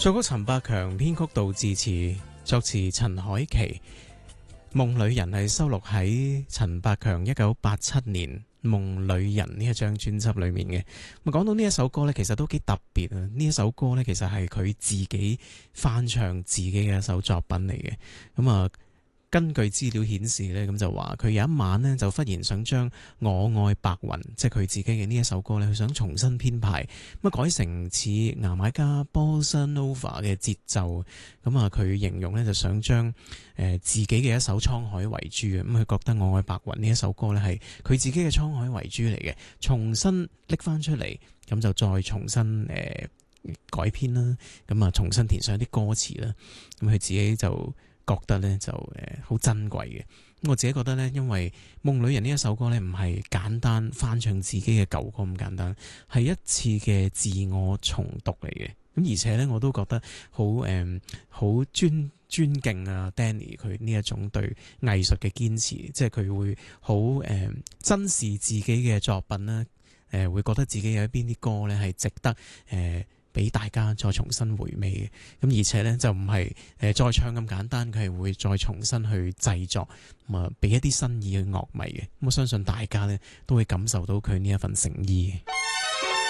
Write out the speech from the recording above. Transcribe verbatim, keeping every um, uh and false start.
作曲陳百強，編曲杜自持，作詞陳凱琪。夢裏人係收錄喺陳百強一九八七年夢裏人呢一張專輯裏面嘅。咁講到呢一首歌呢，其實都幾特別啊！呢一首歌呢，其實係佢自己翻唱自己嘅一首作品嚟嘅。咁啊，根據資料顯示呢，咁就話佢有一晚呢，就忽然想將我愛白雲，即係佢自己嘅呢一首歌呢，佢想重新編排，咁啊改成似牙買加 Bossa Nova 嘅節奏。咁啊，佢形容呢，就想將誒、呃、自己嘅一首滄海遺珠啊，咁佢覺得我愛白雲呢一首歌呢，係佢自己嘅滄海遺珠嚟嘅，重新拎翻出嚟，咁就再重新誒、呃、改編啦，咁啊重新填上一啲歌詞啦，咁佢自己就覺得咧就誒好珍貴嘅。咁我自己覺得咧，因為夢裏人呢一首歌咧唔係簡單翻唱自己嘅舊歌咁簡單，係一次嘅自我重讀嚟嘅。咁而且咧我都覺得好誒好尊尊敬啊 Danny 佢呢一種對藝術嘅堅持，即係佢會好誒、呃、珍視自己嘅作品啦，誒、呃、會覺得自己有邊啲歌咧係值得誒。呃俾大家再重新回味嘅，咁而且呢，就唔係誒再唱咁簡單，佢係會再重新去製作，咁啊俾一啲新意嘅樂迷嘅，咁我相信大家呢，都會感受到佢呢一份誠意。